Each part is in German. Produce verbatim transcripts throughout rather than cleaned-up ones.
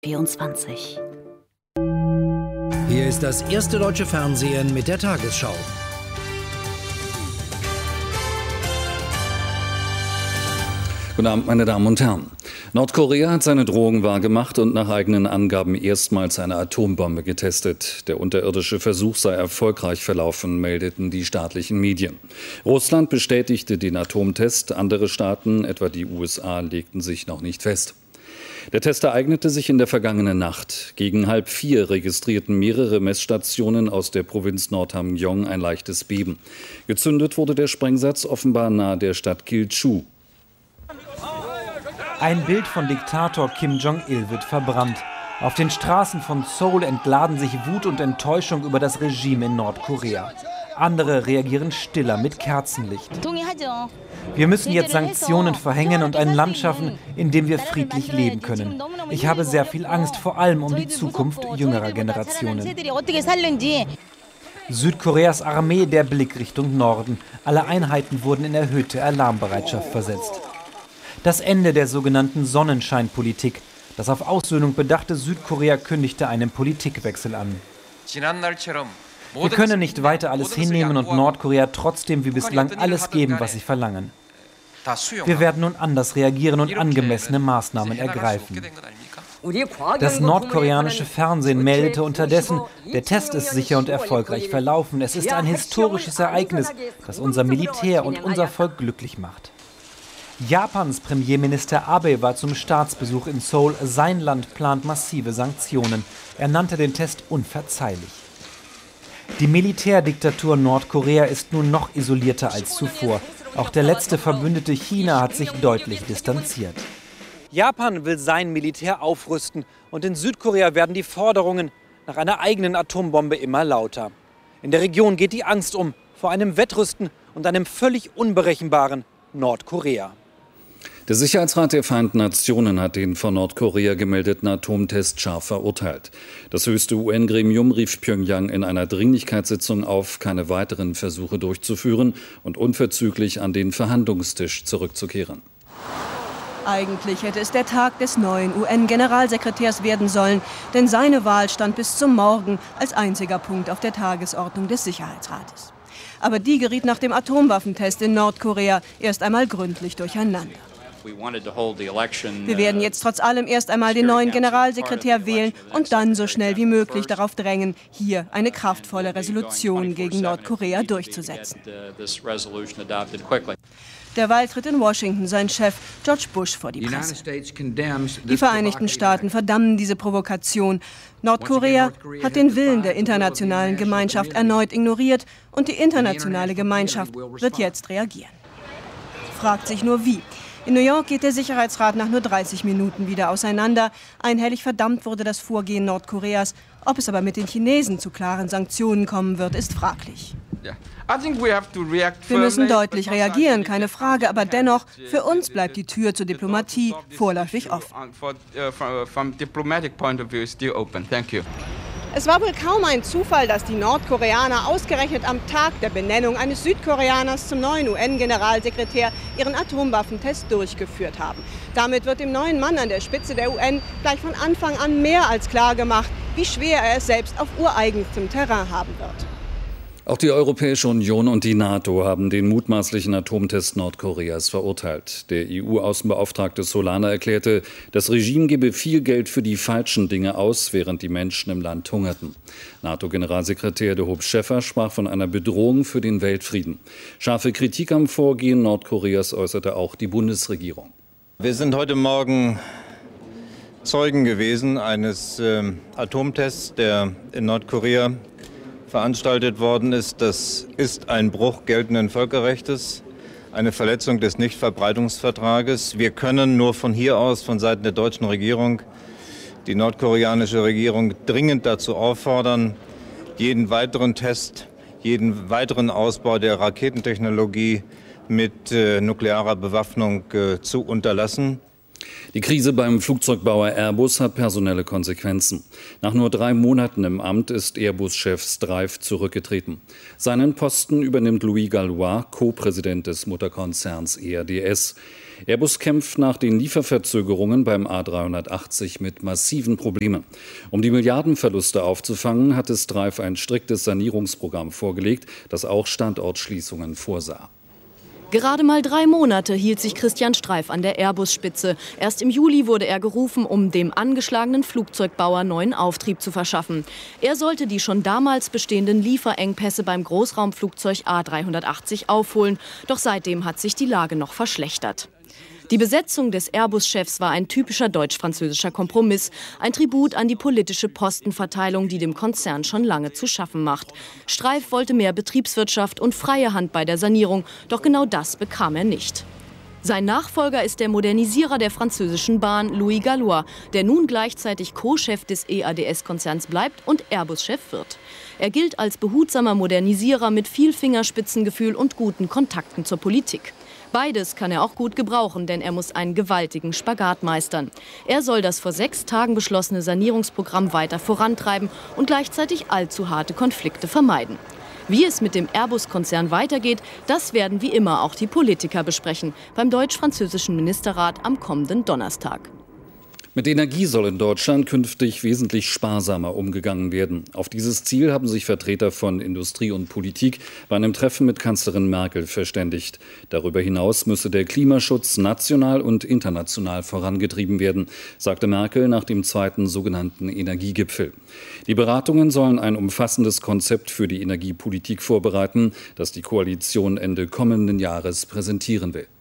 vierundzwanzig. Hier ist das erste deutsche Fernsehen mit der Tagesschau. Guten Abend, meine Damen und Herren. Nordkorea hat seine Drohung wahrgemacht und nach eigenen Angaben erstmals eine Atombombe getestet. Der unterirdische Versuch sei erfolgreich verlaufen, meldeten die staatlichen Medien. Russland bestätigte den Atomtest. Andere Staaten, etwa die U S A, legten sich noch nicht fest. Der Test ereignete sich in der vergangenen Nacht. Gegen halb vier registrierten mehrere Messstationen aus der Provinz Nordhamgyong ein leichtes Beben. Gezündet wurde der Sprengsatz offenbar nahe der Stadt Gilchu. Ein Bild von Diktator Kim Jong-il wird verbrannt. Auf den Straßen von Seoul entladen sich Wut und Enttäuschung über das Regime in Nordkorea. Andere reagieren stiller mit Kerzenlicht. Wir müssen jetzt Sanktionen verhängen und ein Land schaffen, in dem wir friedlich leben können. Ich habe sehr viel Angst, vor allem um die Zukunft jüngerer Generationen. Südkoreas Armee, der Blick Richtung Norden. Alle Einheiten wurden in erhöhte Alarmbereitschaft versetzt. Das Ende der sogenannten Sonnenscheinpolitik. Das auf Aussöhnung bedachte Südkorea kündigte einen Politikwechsel an. Wir können nicht weiter alles hinnehmen und Nordkorea trotzdem wie bislang alles geben, was sie verlangen. Wir werden nun anders reagieren und angemessene Maßnahmen ergreifen. Das nordkoreanische Fernsehen meldete unterdessen, der Test ist sicher und erfolgreich verlaufen. Es ist ein historisches Ereignis, das unser Militär und unser Volk glücklich macht. Japans Premierminister Abe war zum Staatsbesuch in Seoul. Sein Land plant massive Sanktionen. Er nannte den Test unverzeihlich. Die Militärdiktatur Nordkorea ist nun noch isolierter als zuvor. Auch der letzte Verbündete China hat sich deutlich distanziert. Japan will sein Militär aufrüsten und in Südkorea werden die Forderungen nach einer eigenen Atombombe immer lauter. In der Region geht die Angst um vor einem Wettrüsten und einem völlig unberechenbaren Nordkorea. Der Sicherheitsrat der Vereinten Nationen hat den von Nordkorea gemeldeten Atomtest scharf verurteilt. Das höchste U N-Gremium rief Pjöngjang in einer Dringlichkeitssitzung auf, keine weiteren Versuche durchzuführen und unverzüglich an den Verhandlungstisch zurückzukehren. Eigentlich hätte es der Tag des neuen U N-Generalsekretärs werden sollen, denn seine Wahl stand bis zum Morgen als einziger Punkt auf der Tagesordnung des Sicherheitsrates. Aber die geriet nach dem Atomwaffentest in Nordkorea erst einmal gründlich durcheinander. Wir werden jetzt trotz allem erst einmal den neuen Generalsekretär wählen und dann so schnell wie möglich darauf drängen, hier eine kraftvolle Resolution gegen Nordkorea durchzusetzen. Derweil tritt in Washington sein Chef George Bush vor die Presse. Die Vereinigten Staaten verdammen diese Provokation. Nordkorea hat den Willen der internationalen Gemeinschaft erneut ignoriert und die internationale Gemeinschaft wird jetzt reagieren. Fragt sich nur wie. In New York geht der Sicherheitsrat nach nur dreißig Minuten wieder auseinander. Einhellig verdammt wurde das Vorgehen Nordkoreas. Ob es aber mit den Chinesen zu klaren Sanktionen kommen wird, ist fraglich. Wir müssen deutlich reagieren, keine Frage, aber dennoch, für uns bleibt die Tür zur Diplomatie vorläufig offen. Es war wohl kaum ein Zufall, dass die Nordkoreaner ausgerechnet am Tag der Benennung eines Südkoreaners zum neuen U N-Generalsekretär ihren Atomwaffentest durchgeführt haben. Damit wird dem neuen Mann an der Spitze der U N gleich von Anfang an mehr als klar gemacht, wie schwer er es selbst auf ureigenstem Terrain haben wird. Auch die Europäische Union und die NATO haben den mutmaßlichen Atomtest Nordkoreas verurteilt. Der E U-Außenbeauftragte Solana erklärte, das Regime gebe viel Geld für die falschen Dinge aus, während die Menschen im Land hungerten. NATO-Generalsekretär de Hoop Scheffer sprach von einer Bedrohung für den Weltfrieden. Scharfe Kritik am Vorgehen Nordkoreas äußerte auch die Bundesregierung. Wir sind heute Morgen Zeugen gewesen eines äh, Atomtests, der in Nordkorea veranstaltet worden ist. Das ist ein Bruch geltenden Völkerrechts, eine Verletzung des Nichtverbreitungsvertrages. Wir können nur von hier aus, von Seiten der deutschen Regierung, die nordkoreanische Regierung dringend dazu auffordern, jeden weiteren Test, jeden weiteren Ausbau der Raketentechnologie mit äh, nuklearer Bewaffnung äh, zu unterlassen. Die Krise beim Flugzeugbauer Airbus hat personelle Konsequenzen. Nach nur drei Monaten im Amt ist Airbus-Chef Streiff zurückgetreten. Seinen Posten übernimmt Louis Gallois, Co-Präsident des Mutterkonzerns E R D S. Airbus kämpft nach den Lieferverzögerungen beim A dreihundertachtzig mit massiven Problemen. Um die Milliardenverluste aufzufangen, hatte Streiff ein striktes Sanierungsprogramm vorgelegt, das auch Standortschließungen vorsah. Gerade mal drei Monate hielt sich Christian Streiff an der Airbus-Spitze. Erst im Juli wurde er gerufen, um dem angeschlagenen Flugzeugbauer neuen Auftrieb zu verschaffen. Er sollte die schon damals bestehenden Lieferengpässe beim Großraumflugzeug A dreihundertachtzig aufholen. Doch seitdem hat sich die Lage noch verschlechtert. Die Besetzung des Airbus-Chefs war ein typischer deutsch-französischer Kompromiss, ein Tribut an die politische Postenverteilung, die dem Konzern schon lange zu schaffen macht. Streiff wollte mehr Betriebswirtschaft und freie Hand bei der Sanierung, doch genau das bekam er nicht. Sein Nachfolger ist der Modernisierer der französischen Bahn, Louis Gallois, der nun gleichzeitig Co-Chef des E A D S-Konzerns bleibt und Airbus-Chef wird. Er gilt als behutsamer Modernisierer mit viel Fingerspitzengefühl und guten Kontakten zur Politik. Beides kann er auch gut gebrauchen, denn er muss einen gewaltigen Spagat meistern. Er soll das vor sechs Tagen beschlossene Sanierungsprogramm weiter vorantreiben und gleichzeitig allzu harte Konflikte vermeiden. Wie es mit dem Airbus-Konzern weitergeht, das werden wie immer auch die Politiker besprechen beim deutsch-französischen Ministerrat am kommenden Donnerstag. Mit Energie soll in Deutschland künftig wesentlich sparsamer umgegangen werden. Auf dieses Ziel haben sich Vertreter von Industrie und Politik bei einem Treffen mit Kanzlerin Merkel verständigt. Darüber hinaus müsse der Klimaschutz national und international vorangetrieben werden, sagte Merkel nach dem zweiten sogenannten Energiegipfel. Die Beratungen sollen ein umfassendes Konzept für die Energiepolitik vorbereiten, das die Koalition Ende kommenden Jahres präsentieren will.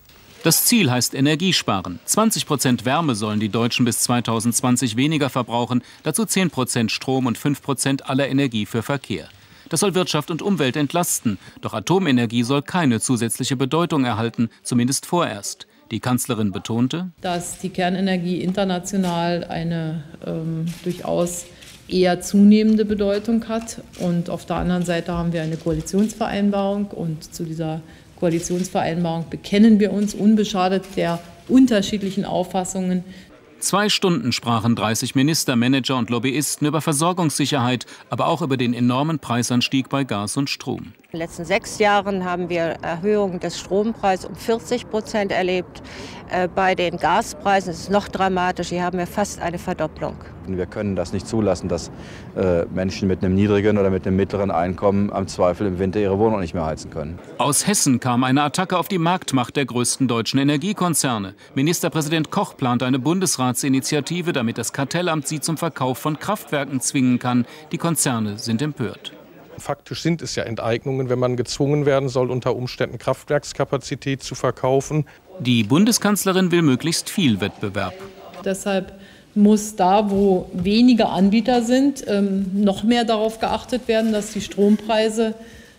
Das Ziel heißt Energiesparen. zwanzig Prozent Wärme sollen die Deutschen bis zweitausendzwanzig weniger verbrauchen, dazu zehn Prozent Strom und fünf Prozent aller Energie für Verkehr. Das soll Wirtschaft und Umwelt entlasten. Doch Atomenergie soll keine zusätzliche Bedeutung erhalten, zumindest vorerst. Die Kanzlerin betonte, dass die Kernenergie international eine ähm, durchaus eher zunehmende Bedeutung hat. Und auf der anderen Seite haben wir eine Koalitionsvereinbarung und zu dieser Koalitionsvereinbarung bekennen wir uns unbeschadet der unterschiedlichen Auffassungen. Zwei Stunden sprachen dreißig Minister, Manager und Lobbyisten über Versorgungssicherheit, aber auch über den enormen Preisanstieg bei Gas und Strom. In den letzten sechs Jahren haben wir Erhöhungen des Strompreises um vierzig Prozent erlebt. Bei den Gaspreisen ist es noch dramatisch. Hier haben wir fast eine Verdopplung. Wir können das nicht zulassen, dass äh, Menschen mit einem niedrigen oder mit einem mittleren Einkommen am Zweifel im Winter ihre Wohnung nicht mehr heizen können. Aus Hessen kam eine Attacke auf die Marktmacht der größten deutschen Energiekonzerne. Ministerpräsident Koch plant eine Bundesratsinitiative, damit das Kartellamt sie zum Verkauf von Kraftwerken zwingen kann. Die Konzerne sind empört. Faktisch sind es ja Enteignungen, wenn man gezwungen werden soll, unter Umständen Kraftwerkskapazität zu verkaufen. Die Bundeskanzlerin will möglichst viel Wettbewerb. Deshalb muss da, wo weniger Anbieter sind, noch mehr darauf geachtet werden, dass die Strompreise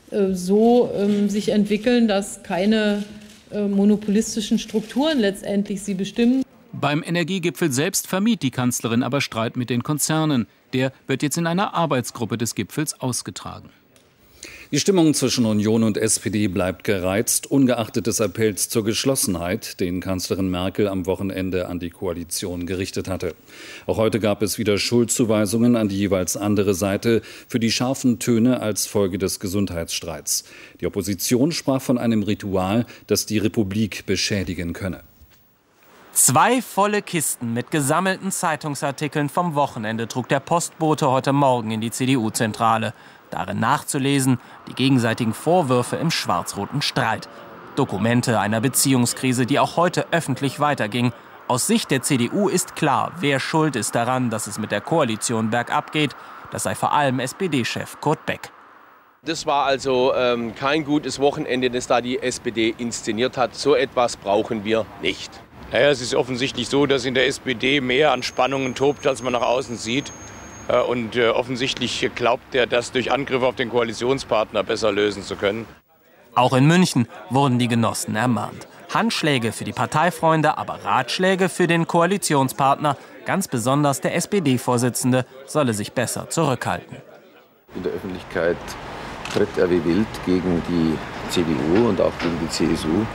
so sich entwickeln, dass keine monopolistischen Strukturen letztendlich sie bestimmen. Beim Energiegipfel selbst vermied die Kanzlerin aber Streit mit den Konzernen. Der wird jetzt in einer Arbeitsgruppe des Gipfels ausgetragen. Die Stimmung zwischen Union und S P D bleibt gereizt, ungeachtet des Appells zur Geschlossenheit, den Kanzlerin Merkel am Wochenende an die Koalition gerichtet hatte. Auch heute gab es wieder Schuldzuweisungen an die jeweils andere Seite für die scharfen Töne als Folge des Gesundheitsstreits. Die Opposition sprach von einem Ritual, das die Republik beschädigen könne. Zwei volle Kisten mit gesammelten Zeitungsartikeln vom Wochenende trug der Postbote heute Morgen in die C D U-Zentrale. Darin nachzulesen, die gegenseitigen Vorwürfe im schwarz-roten Streit. Dokumente einer Beziehungskrise, die auch heute öffentlich weiterging. Aus Sicht der C D U ist klar, wer schuld ist daran, dass es mit der Koalition bergab geht. Das sei vor allem S P D-Chef Kurt Beck. Das war also ähm, kein gutes Wochenende, das da die S P D inszeniert hat. So etwas brauchen wir nicht. Naja, es ist offensichtlich so, dass in der S P D mehr an Spannungen tobt, als man nach außen sieht. Und offensichtlich glaubt er, das durch Angriffe auf den Koalitionspartner besser lösen zu können. Auch in München wurden die Genossen ermahnt. Handschläge für die Parteifreunde, aber Ratschläge für den Koalitionspartner. Ganz besonders der S P D-Vorsitzende solle sich besser zurückhalten. In der Öffentlichkeit tritt er wie wild gegen die C D U und auch gegen die C S U.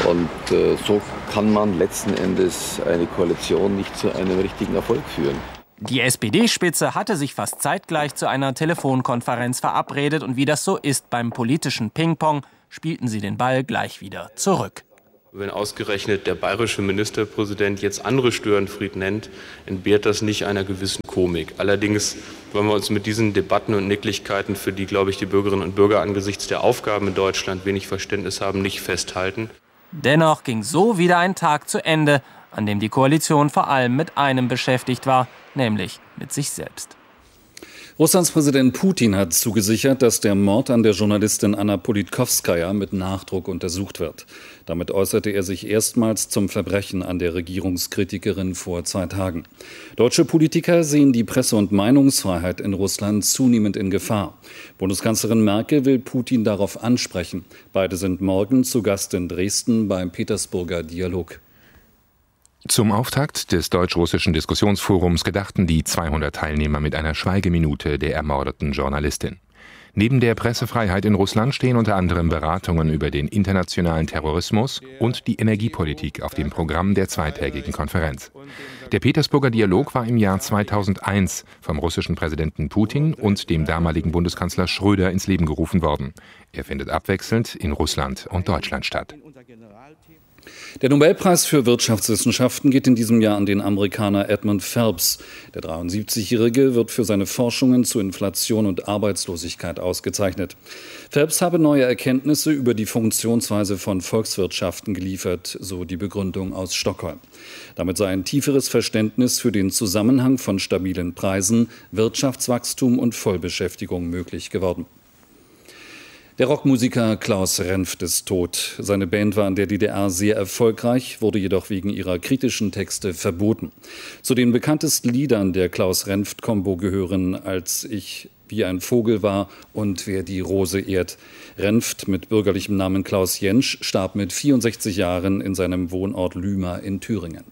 Und äh, so kann man letzten Endes eine Koalition nicht zu einem richtigen Erfolg führen. Die S P D-Spitze hatte sich fast zeitgleich zu einer Telefonkonferenz verabredet. Und wie das so ist beim politischen Ping-Pong, spielten sie den Ball gleich wieder zurück. Wenn ausgerechnet der bayerische Ministerpräsident jetzt andere Störenfried nennt, entbehrt das nicht einer gewissen Komik. Allerdings wollen wir uns mit diesen Debatten und Nicklichkeiten, für die, glaube ich, die Bürgerinnen und Bürger angesichts der Aufgaben in Deutschland wenig Verständnis haben, nicht festhalten. Dennoch ging so wieder ein Tag zu Ende, an dem die Koalition vor allem mit einem beschäftigt war, nämlich mit sich selbst. Russlands Präsident Putin hat zugesichert, dass der Mord an der Journalistin Anna Politkowskaja mit Nachdruck untersucht wird. Damit äußerte er sich erstmals zum Verbrechen an der Regierungskritikerin vor zwei Tagen. Deutsche Politiker sehen die Presse- und Meinungsfreiheit in Russland zunehmend in Gefahr. Bundeskanzlerin Merkel will Putin darauf ansprechen. Beide sind morgen zu Gast in Dresden beim Petersburger Dialog. Zum Auftakt des deutsch-russischen Diskussionsforums gedachten die zweihundert Teilnehmer mit einer Schweigeminute der ermordeten Journalistin. Neben der Pressefreiheit in Russland stehen unter anderem Beratungen über den internationalen Terrorismus und die Energiepolitik auf dem Programm der zweitägigen Konferenz. Der Petersburger Dialog war im Jahr zweitausendeins vom russischen Präsidenten Putin und dem damaligen Bundeskanzler Schröder ins Leben gerufen worden. Er findet abwechselnd in Russland und Deutschland statt. Der Nobelpreis für Wirtschaftswissenschaften geht in diesem Jahr an den Amerikaner Edmund Phelps. Der dreiundsiebzigjährige wird für seine Forschungen zu Inflation und Arbeitslosigkeit ausgezeichnet. Phelps habe neue Erkenntnisse über die Funktionsweise von Volkswirtschaften geliefert, so die Begründung aus Stockholm. Damit sei ein tieferes Verständnis für den Zusammenhang von stabilen Preisen, Wirtschaftswachstum und Vollbeschäftigung möglich geworden. Der Rockmusiker Klaus Renft ist tot. Seine Band war in der D D R sehr erfolgreich, wurde jedoch wegen ihrer kritischen Texte verboten. Zu den bekanntesten Liedern der Klaus-Renft-Kombo gehören »Als ich wie ein Vogel war« und »Wer die Rose ehrt«. Renft mit bürgerlichem Namen Klaus Jentsch starb mit vierundsechzig Jahren in seinem Wohnort Lümer in Thüringen.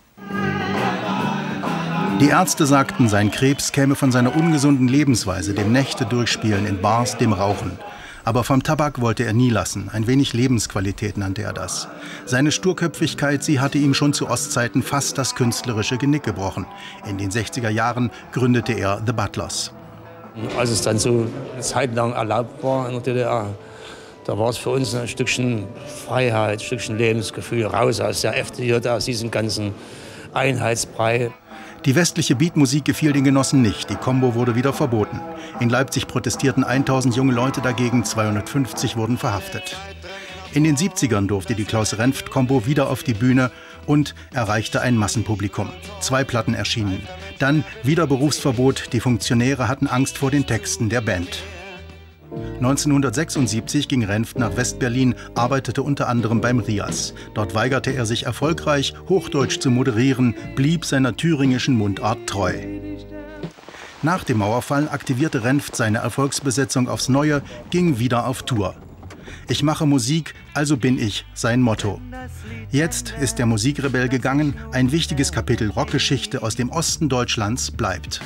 Die Ärzte sagten, sein Krebs käme von seiner ungesunden Lebensweise, dem Nächte durchspielen in Bars, dem Rauchen. Aber vom Tabak wollte er nie lassen. Ein wenig Lebensqualität nannte er das. Seine Sturköpfigkeit, sie hatte ihm schon zu Ostzeiten fast das künstlerische Genick gebrochen. In den sechziger Jahren gründete er The Butlers. Als es dann so zeitlang erlaubt war in der D D R, da war es für uns ein Stückchen Freiheit, ein Stückchen Lebensgefühl, raus aus der F D J, aus diesem ganzen Einheitsbrei. Die westliche Beatmusik gefiel den Genossen nicht. Die Kombo wurde wieder verboten. In Leipzig protestierten tausend junge Leute dagegen, zweihundertfünfzig wurden verhaftet. In den siebzigern durfte die Klaus-Renft-Kombo wieder auf die Bühne und erreichte ein Massenpublikum. Zwei Platten erschienen. Dann wieder Berufsverbot. Die Funktionäre hatten Angst vor den Texten der Band. neunzehnhundertsechsundsiebzig ging Renft nach West-Berlin, arbeitete unter anderem beim R I A S. Dort weigerte er sich erfolgreich, Hochdeutsch zu moderieren, blieb seiner thüringischen Mundart treu. Nach dem Mauerfall aktivierte Renft seine Erfolgsbesetzung aufs Neue, ging wieder auf Tour. »Ich mache Musik, also bin ich« sein Motto. Jetzt ist der Musikrebell gegangen, ein wichtiges Kapitel Rockgeschichte aus dem Osten Deutschlands bleibt.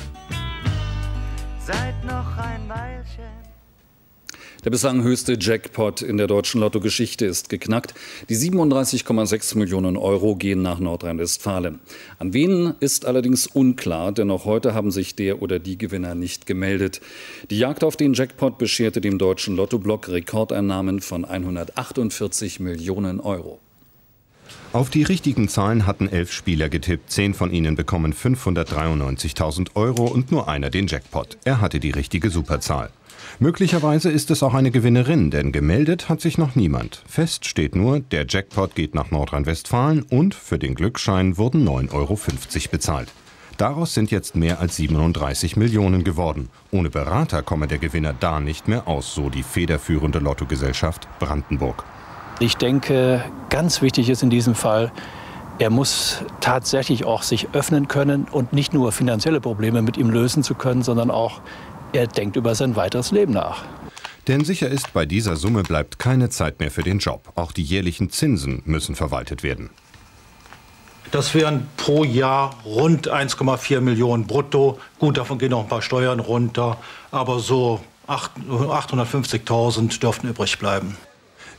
Seit noch ein Weilchen. Der bislang höchste Jackpot in der deutschen Lottogeschichte ist geknackt. Die siebenunddreißig Komma sechs Millionen Euro gehen nach Nordrhein-Westfalen. An wen ist allerdings unklar, denn auch heute haben sich der oder die Gewinner nicht gemeldet. Die Jagd auf den Jackpot bescherte dem deutschen Lottoblock Rekordeinnahmen von hundertachtundvierzig Millionen Euro. Auf die richtigen Zahlen hatten elf Spieler getippt. Zehn von ihnen bekommen fünfhundertdreiundneunzigtausend Euro und nur einer den Jackpot. Er hatte die richtige Superzahl. Möglicherweise ist es auch eine Gewinnerin, denn gemeldet hat sich noch niemand. Fest steht nur, der Jackpot geht nach Nordrhein-Westfalen und für den Glücksschein wurden neun Euro fünfzig bezahlt. Daraus sind jetzt mehr als siebenunddreißig Millionen geworden. Ohne Berater komme der Gewinner da nicht mehr aus, so die federführende Lottogesellschaft Brandenburg. Ich denke, ganz wichtig ist in diesem Fall, er muss tatsächlich auch sich öffnen können und nicht nur finanzielle Probleme mit ihm lösen zu können, sondern auch er denkt über sein weiteres Leben nach. Denn sicher ist, bei dieser Summe bleibt keine Zeit mehr für den Job. Auch die jährlichen Zinsen müssen verwaltet werden. Das wären pro Jahr rund eins Komma vier Millionen brutto. Gut, davon gehen noch ein paar Steuern runter. Aber so achthundertfünfzigtausend dürften übrig bleiben.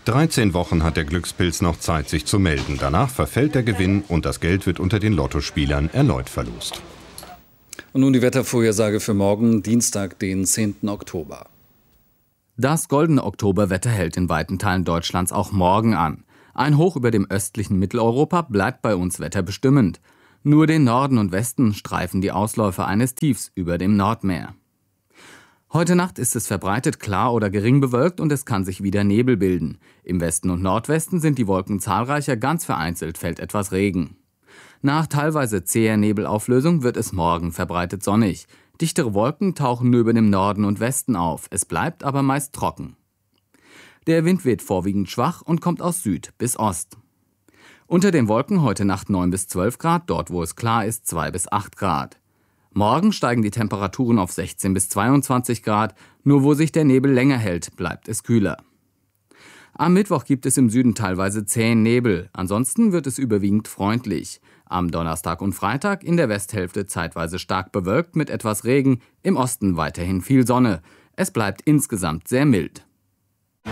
dreizehn Wochen hat der Glückspilz noch Zeit, sich zu melden. Danach verfällt der Gewinn und das Geld wird unter den Lottospielern erneut verlost. Und nun die Wettervorhersage für morgen, Dienstag, den zehnten Oktober. Das goldene Oktoberwetter hält in weiten Teilen Deutschlands auch morgen an. Ein Hoch über dem östlichen Mitteleuropa bleibt bei uns wetterbestimmend. Nur den Norden und Westen streifen die Ausläufer eines Tiefs über dem Nordmeer. Heute Nacht ist es verbreitet klar oder gering bewölkt und es kann sich wieder Nebel bilden. Im Westen und Nordwesten sind die Wolken zahlreicher, ganz vereinzelt fällt etwas Regen. Nach teilweise zäher Nebelauflösung wird es morgen verbreitet sonnig. Dichtere Wolken tauchen nur über dem Norden und Westen auf, es bleibt aber meist trocken. Der Wind weht vorwiegend schwach und kommt aus Süd bis Ost. Unter den Wolken heute Nacht neun bis zwölf Grad, dort wo es klar ist zwei bis acht Grad. Morgen steigen die Temperaturen auf sechzehn bis zweiundzwanzig Grad, nur wo sich der Nebel länger hält, bleibt es kühler. Am Mittwoch gibt es im Süden teilweise zähen Nebel, ansonsten wird es überwiegend freundlich. Am Donnerstag und Freitag in der Westhälfte zeitweise stark bewölkt mit etwas Regen, im Osten weiterhin viel Sonne. Es bleibt insgesamt sehr mild.